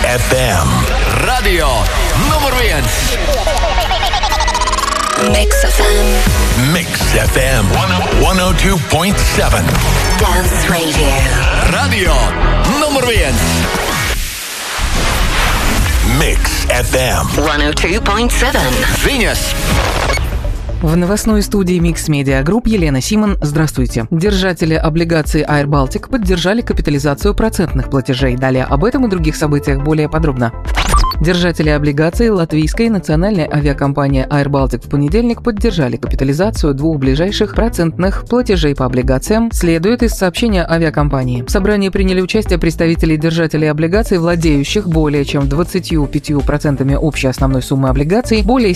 FM. Radio nummer 1. Mix FM. Mix FM 102.7. Dance Radio. Radio nummer 1. Mix FM 102.7. Venus. В новостной студии Mix Media Group Елена Симон. Здравствуйте. Держатели облигаций Air Baltic поддержали капитализацию процентных платежей. Далее об этом и других событиях более подробно. Держатели облигаций латвийской национальной авиакомпании Air Baltic в понедельник поддержали капитализацию двух ближайших процентных платежей по облигациям, следует из сообщения авиакомпании. В собрании приняли участие представители держателей облигаций, владеющих более чем 25% общей основной суммы облигаций. Более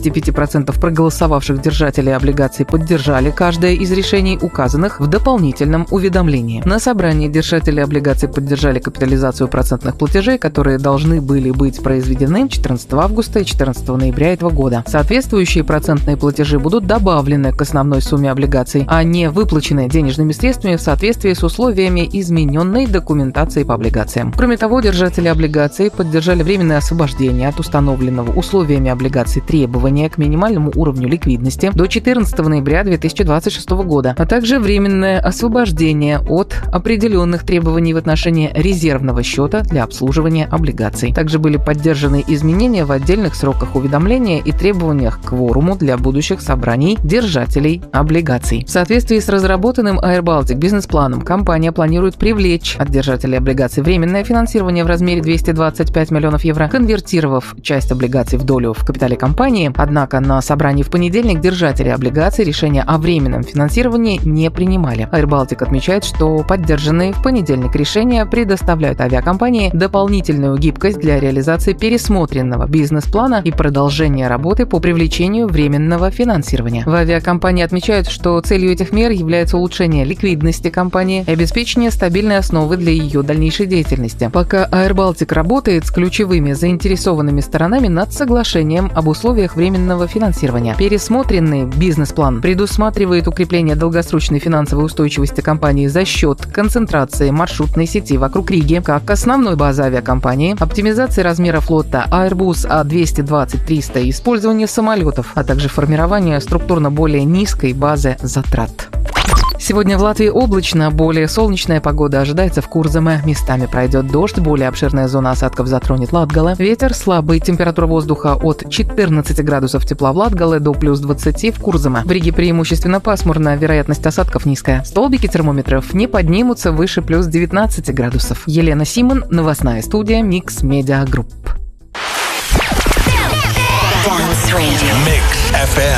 75% проголосовавших держателей облигаций поддержали каждое из решений, указанных в дополнительном уведомлении. На собрании держатели облигаций поддержали капитализацию процентных платежей, которые должны были быть произведены 14 августа и 14 ноября этого года. Соответствующие процентные платежи будут добавлены к основной сумме облигаций, а не выплачены денежными средствами в соответствии с условиями измененной документации по облигациям. Кроме того, держатели облигаций поддержали временное освобождение от установленного условиями облигаций требования к минимальному уровню ликвидности до 14 ноября 2026 года, а также временное освобождение от определенных требований в отношении резервного счета для обслуживания облигаций. Также были поддержаны изменения в отдельных сроках уведомления и требованиях к кворуму для будущих собраний держателей облигаций. В соответствии с разработанным Air Baltic бизнес-планом компания планирует привлечь от держателей облигаций временное финансирование в размере 225 миллионов евро, конвертировав часть облигаций в долю в капитале компании. Однако на собрании в понедельник держатели облигаций решения о временном финансировании не принимали. Air Baltic отмечает, что поддержанные в понедельник решения предоставляют авиакомпании дополнительную гибкость для реализации пересмотренного бизнес-плана и продолжения работы по привлечению временного финансирования. В авиакомпании отмечают, что целью этих мер является улучшение ликвидности компании и обеспечение стабильной основы для ее дальнейшей деятельности. Пока Air Baltic работает с ключевыми заинтересованными сторонами над соглашением об условиях временного финансирования. Пересмотренный бизнес-план предусматривает укрепление долгосрочной финансовой устойчивости компании за счет концентрации маршрутной сети вокруг Риги как основной базы авиакомпании, оптимизации размера флота Airbus A220-300 и использование самолетов, а также формирование структурно более низкой базы затрат. Сегодня в Латвии облачно, более солнечная погода ожидается в Курземе. Местами пройдет дождь, более обширная зона осадков затронет Латгале. Ветер слабый, температура воздуха от 14 градусов тепла в Латгале до плюс 20 в Курземе. В Риге преимущественно пасмурно, вероятность осадков низкая. Столбики термометров не поднимутся выше плюс 19 градусов. Елена Симон, новостная студия Mix Media Group. Dance Radio. Mix FM.